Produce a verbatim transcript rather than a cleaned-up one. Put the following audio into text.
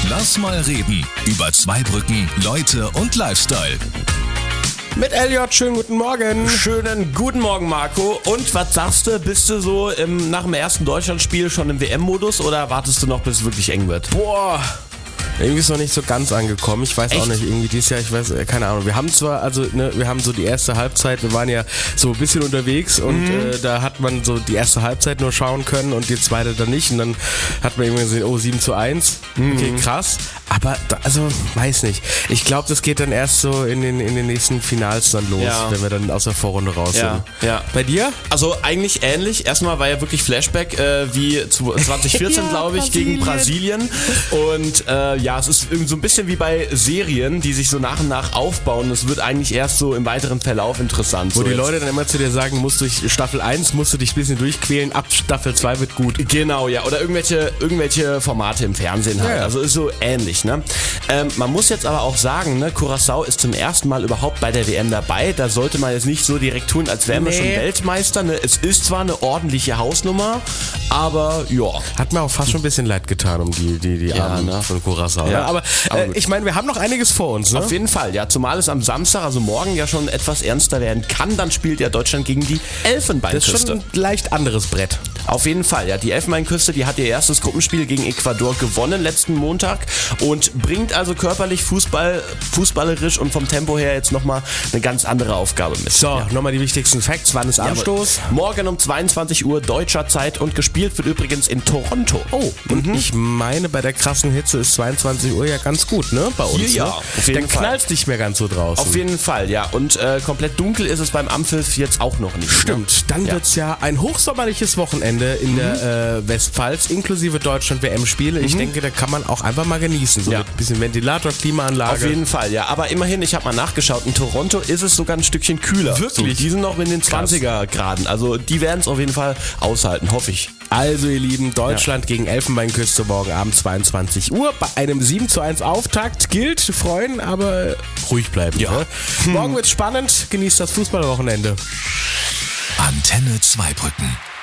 Lass mal reden über Zweibrücken, Leute und Lifestyle. Mit Elliot, schönen guten Morgen. Schönen guten Morgen, Marco. Und was sagst du? Bist du so im, nach dem ersten Deutschlandspiel schon im W M-Modus oder wartest du noch, bis es wirklich eng wird? Boah. Irgendwie ist noch nicht so ganz angekommen. Ich weiß Echt? auch nicht, irgendwie dieses Jahr, ich weiß, keine Ahnung. Wir haben zwar, also, ne, wir haben so die erste Halbzeit, wir waren ja so ein bisschen unterwegs und mhm. äh, da hat man so die erste Halbzeit nur schauen können und die zweite dann nicht. Und dann hat man irgendwie gesehen, oh, sieben zu eins. Okay, mhm. krass. Aber, da, also, weiß nicht. Ich glaube, das geht dann erst so in den, in den nächsten Finals dann los, Ja. wenn wir dann aus der Vorrunde raus Ja, sind. ja. Bei dir? Also eigentlich ähnlich. Erstmal war ja wirklich Flashback äh, wie zwanzig vierzehn, Ja, glaube ich, gegen Brasilien. Und äh, ja, es ist irgendwie so ein bisschen wie bei Serien, die sich so nach und nach aufbauen. Es wird eigentlich erst so im weiteren Verlauf interessant. Wo so die jetzt. Leute dann immer zu dir sagen, musst durch Staffel eins musst du dich ein bisschen durchquälen, ab Staffel zwei wird gut. Genau, ja. Oder irgendwelche, irgendwelche Formate im Fernsehen halt. Ja, ja. Also ist so ähnlich, ne? Ähm, man muss jetzt aber auch sagen, ne, Curaçao ist zum ersten Mal überhaupt bei der W M dabei. Da sollte man jetzt nicht so direkt tun, als wären wir Nee. schon Weltmeister. Ne? Es ist zwar eine ordentliche Hausnummer, aber ja. Hat mir auch fast schon ein bisschen leid getan um die, die, die Ja, Armen ne? von Curaçao. Ja. Ja. Aber, Aber äh, gut. ich meine, wir haben noch einiges vor uns. Ne? Auf jeden Fall, ja. Zumal es am Samstag, also morgen, ja schon etwas ernster werden kann. Dann spielt ja Deutschland gegen die Das Elfenbeinküste. ist schon ein leicht anderes Brett. Auf jeden Fall, ja. Die Elfenbeinküste, die hat ihr erstes Gruppenspiel gegen Ecuador gewonnen letzten Montag und bringt also körperlich, Fußball, fußballerisch und vom Tempo her jetzt nochmal eine ganz andere Aufgabe mit. So, Ja. nochmal die wichtigsten Facts. Wann ist Anstoß? Morgen um zweiundzwanzig Uhr deutscher Zeit und gespielt wird übrigens in Toronto. Oh, und ich meine, bei der krassen Hitze ist zweiundzwanzig Uhr ja ganz gut, ne? Bei uns. Hier ja, ne? auf jeden Dann Fall. knallt's nicht mehr ganz so draußen. Auf jeden Fall, ja. Und äh, komplett dunkel ist es beim Ampfiff jetzt auch noch nicht. Stimmt, dann Ja. wird's ja ein hochsommerliches Wochenende in der äh, Westpfalz, inklusive Deutschland-W M-Spiele. Ich denke, da kann man auch einfach mal genießen. So Ja. mit ein bisschen Ventilator, Klimaanlage. Auf jeden Fall, ja. Aber immerhin, ich habe mal nachgeschaut, in Toronto ist es sogar ein Stückchen kühler. Wirklich? So, die sind noch in den zwanziger Graden. Also die werden es auf jeden Fall aushalten, hoffe ich. Also ihr Lieben, Deutschland gegen Elfenbeinküste morgen Abend zweiundzwanzig Uhr. Bei einem sieben zu eins Auftakt gilt, freuen, aber ruhig bleiben. Ja. Ne? Morgen wird's spannend, genießt das Fußballwochenende. Antenne Zweibrücken.